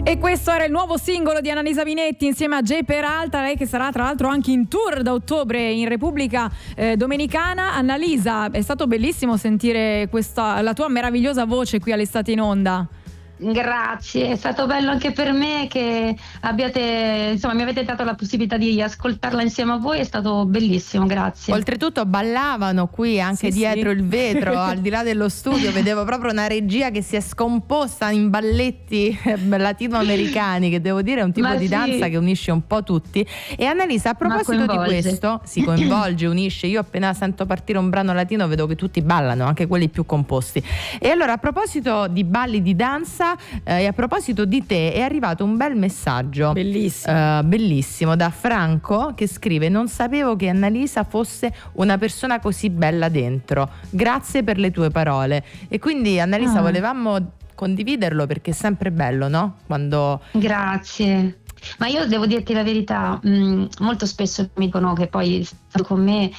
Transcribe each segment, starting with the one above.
E questo era il nuovo singolo di Annalisa Minetti insieme a Jay Peralta, lei che sarà tra l'altro anche in tour da ottobre in Repubblica Dominicana. Annalisa, è stato bellissimo sentire la tua meravigliosa voce qui all'Estate in Onda. Grazie, è stato bello anche per me che mi avete dato la possibilità di ascoltarla insieme a voi, è stato bellissimo, grazie. Oltretutto ballavano qui anche dietro il vetro, al di là dello studio, vedevo proprio una regia che si è scomposta in balletti latinoamericani, che devo dire è un tipo di danza che unisce un po' tutti. E Annalisa, a proposito di questo, si coinvolge, unisce, io appena sento partire un brano latino vedo che tutti ballano, anche quelli più composti. E allora, a proposito di balli di danza, e a proposito di te, è arrivato un bel messaggio bellissimo da Franco, che scrive: non sapevo che Annalisa fosse una persona così bella dentro, grazie per le tue parole. E quindi Annalisa volevamo condividerlo, perché è sempre bello, no? Grazie. Ma io devo dirti la verità, molto spesso mi dicono che poi con me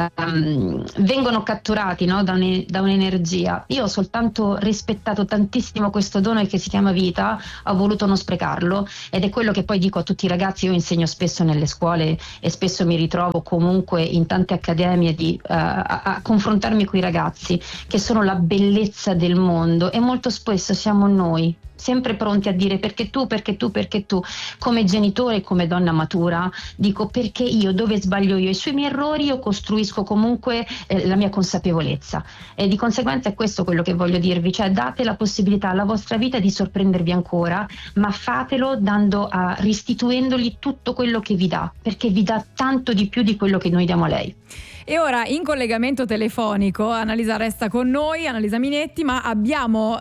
vengono catturati, no, da un'energia. Io ho soltanto rispettato tantissimo questo dono che si chiama vita, ho voluto non sprecarlo, ed è quello che poi dico a tutti i ragazzi. Io insegno spesso nelle scuole e spesso mi ritrovo comunque in tante accademie a confrontarmi con i ragazzi che sono la bellezza del mondo, e molto spesso siamo noi sempre pronti a dire perché tu, come genitore e come donna matura dico perché io, dove sbaglio io, e sui miei errori io costruisco comunque la mia consapevolezza, e di conseguenza è questo quello che voglio dirvi, cioè date la possibilità alla vostra vita di sorprendervi ancora, ma fatelo restituendogli tutto quello che vi dà, perché vi dà tanto di più di quello che noi diamo a lei. E ora in collegamento telefonico Annalisa resta con noi, Annalisa Minetti, ma abbiamo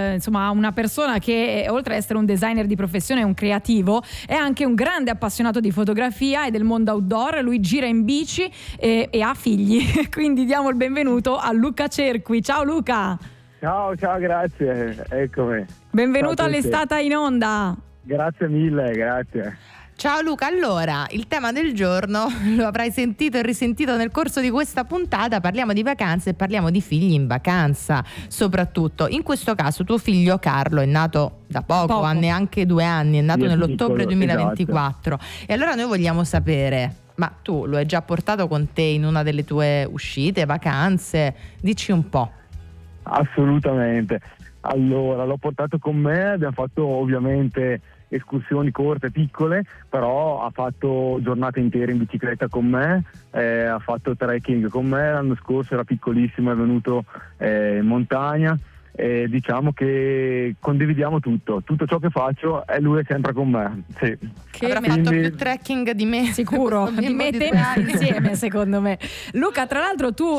una persona che oltre ad essere un designer di professione e un creativo è anche un grande appassionato di fotografia e del mondo outdoor. Lui gira in bici e ha figli, quindi diamo il benvenuto a Luca Cerqui. Ciao Luca. Ciao, grazie, eccomi. Benvenuto all'Estate in Onda. Grazie mille, grazie. Ciao Luca, allora il tema del giorno lo avrai sentito e risentito nel corso di questa puntata, parliamo di vacanze e parliamo di figli in vacanza soprattutto. In questo caso tuo figlio Carlo è nato da poco. Ha neanche 2 anni, è nato nell'ottobre 2024, esatto. E allora noi vogliamo sapere, ma tu lo hai già portato con te in una delle tue uscite, vacanze? Dici un po'. Assolutamente, allora l'ho portato con me, abbiamo fatto ovviamente escursioni corte, piccole, però ha fatto giornate intere in bicicletta con me, ha fatto trekking con me. L'anno scorso era piccolissimo, è venuto in montagna, e diciamo che condividiamo tutto ciò che faccio, e lui è sempre con me. Sì. Che avrà fatto più trekking di me, sicuro, di me e te insieme, secondo me. Luca, tra l'altro tu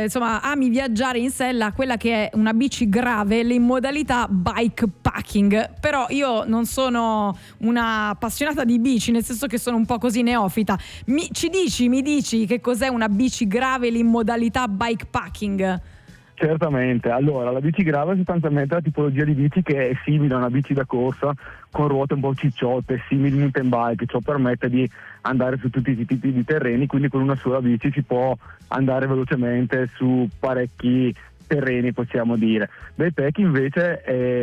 ami viaggiare in sella a quella che è una bici gravel in modalità bikepacking, però io non sono una appassionata di bici, nel senso che sono un po' così neofita. Mi dici che cos'è una bici gravel in modalità bikepacking? Certamente, allora la bici gravel è sostanzialmente la tipologia di bici che è simile a una bici da corsa, con ruote un po' cicciotte, simili mountain bike. Ciò permette di andare su tutti i tipi di terreni, quindi con una sola bici si può andare velocemente su parecchi terreni, possiamo dire. Bikepack invece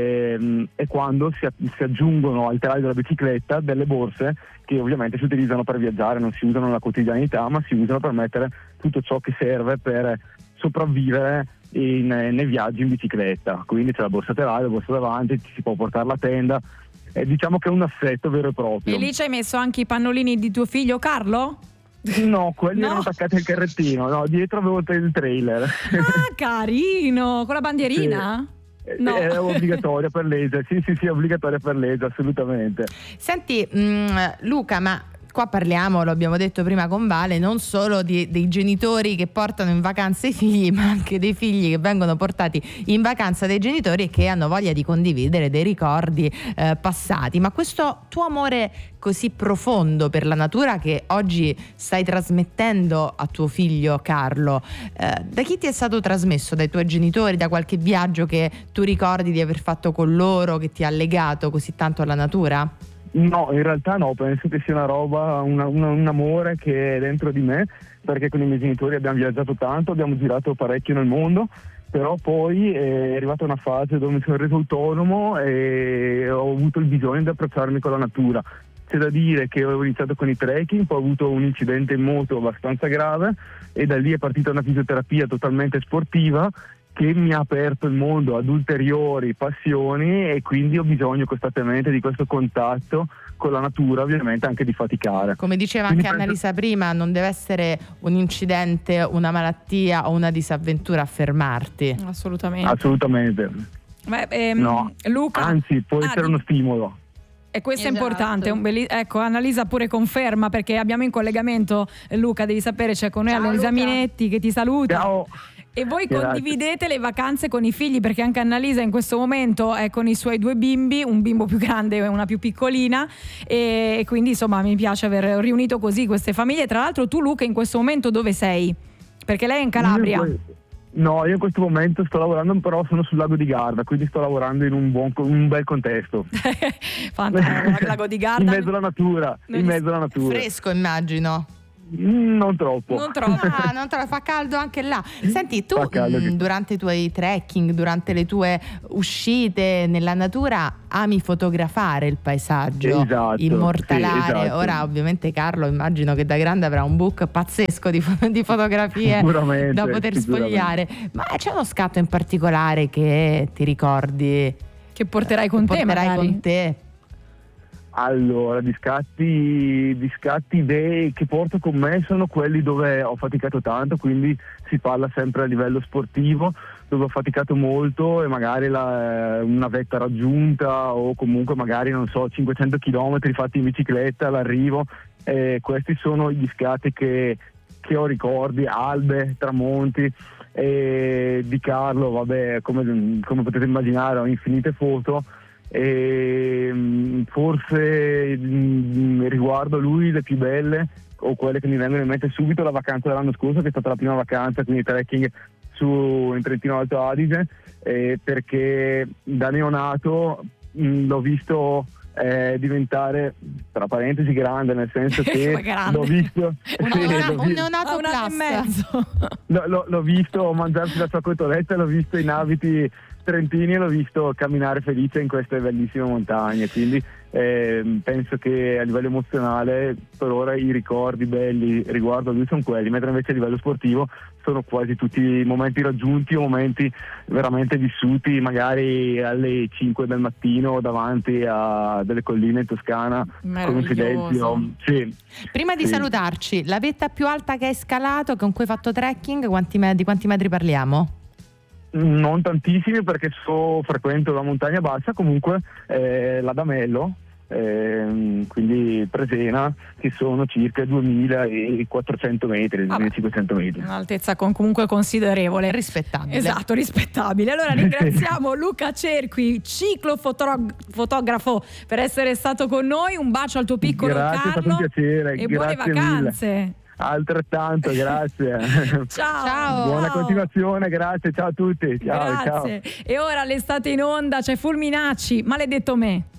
è quando si aggiungono al telaio della bicicletta delle borse che ovviamente si utilizzano per viaggiare, non si usano nella quotidianità, ma si usano per mettere tutto ciò che serve per sopravvivere nei viaggi in bicicletta. Quindi c'è la borsa telaio, la borsa davanti, si può portare la tenda, diciamo che è un assetto vero e proprio. E lì ci hai messo anche i pannolini di tuo figlio Carlo? No, quelli erano attaccati al carrettino, no, dietro avevo il trailer. Ah, carino, con la bandierina? Sì. No. È obbligatoria per legge, sì, è obbligatoria per legge, assolutamente. Senti Luca, ma qua parliamo, lo abbiamo detto prima con Vale, non solo dei genitori che portano in vacanza i figli, ma anche dei figli che vengono portati in vacanza dai genitori e che hanno voglia di condividere dei ricordi passati. Ma questo tuo amore così profondo per la natura che oggi stai trasmettendo a tuo figlio Carlo, da chi ti è stato trasmesso? Dai tuoi genitori? Da qualche viaggio che tu ricordi di aver fatto con loro, che ti ha legato così tanto alla natura? No, in realtà no, penso che sia una roba, un amore che è dentro di me, perché con i miei genitori abbiamo viaggiato tanto, abbiamo girato parecchio nel mondo, però poi è arrivata una fase dove mi sono reso autonomo e ho avuto il bisogno di approcciarmi con la natura. C'è da dire che avevo iniziato con i trekking, poi ho avuto un incidente in moto abbastanza grave e da lì è partita una fisioterapia totalmente sportiva che mi ha aperto il mondo ad ulteriori passioni, e quindi ho bisogno costantemente di questo contatto con la natura, ovviamente anche di faticare. Come diceva anche Annalisa prima, non deve essere un incidente, una malattia o una disavventura a fermarti. Assolutamente. No. Luca, anzi può essere uno stimolo. E questo è importante, ecco, Annalisa pure conferma, perché abbiamo in collegamento Luca, devi sapere, c'è con noi Annalisa Minetti che ti saluta. Ciao. E voi condividete le vacanze con i figli, perché anche Annalisa in questo momento è con i suoi 2 bimbi, un bimbo più grande e una più piccolina, e quindi insomma mi piace aver riunito così queste famiglie. Tra l'altro tu, Luca, in questo momento dove sei? Perché lei è in Calabria. No, io in questo momento sto lavorando, però sono sul lago di Garda, quindi sto lavorando in un bel contesto. Fantastico, lago di Garda. In mezzo alla natura, Fresco, immagino. Non troppo. Non troppo, fa caldo anche là. Senti, tu durante i tuoi trekking, durante le tue uscite nella natura, ami fotografare il paesaggio, immortalare. Sì, esatto. Ora ovviamente Carlo immagino che da grande avrà un book pazzesco di fotografie da poter sfogliare. Ma c'è uno scatto in particolare che ti ricordi? Che porterai con te? Allora, di scatti idee che porto con me sono quelli dove ho faticato tanto, quindi si parla sempre a livello sportivo, dove ho faticato molto e magari una vetta raggiunta, o comunque magari 500 km fatti in bicicletta all'arrivo. Questi sono gli scatti che ho ricordi, albe, tramonti. E di Carlo, vabbè, come potete immaginare, ho infinite foto. E forse riguardo lui le più belle, o quelle che mi vengono in mente subito, la vacanza dell'anno scorso, che è stata la prima vacanza, quindi trekking in Trentino Alto Adige, perché da neonato l'ho visto diventare, tra parentesi, grande, nel senso che l'ho visto un neonato un anno e mezzo. L'ho visto mangiarsi la sua cotoletta, l'ho visto in abiti trentini e l'ho visto camminare felice in queste bellissime montagne, quindi penso che a livello emozionale per ora i ricordi belli riguardo a lui sono quelli, mentre invece a livello sportivo sono quasi tutti momenti raggiunti o momenti veramente vissuti, magari alle 5 del mattino davanti a delle colline in Toscana con un silenzio. Sì. Prima di salutarci, la vetta più alta che hai scalato, con cui hai fatto trekking, di quanti metri parliamo? Non tantissimi, perché frequento la montagna bassa, comunque l'Adamello, quindi Presena, che sono circa 2400 metri, 2500 metri. Un'altezza comunque considerevole. Rispettabile. Esatto, rispettabile. Allora ringraziamo Luca Cerqui, ciclofotografo, per essere stato con noi. Un bacio al tuo piccolo Carlo. È stato un piacere. E buone vacanze. Mille. Altrettanto, grazie. Ciao. Buona continuazione, grazie, ciao a tutti. Ciao, grazie. Ciao. E ora l'estate in onda, c'è Fulminacci, Maledetto me.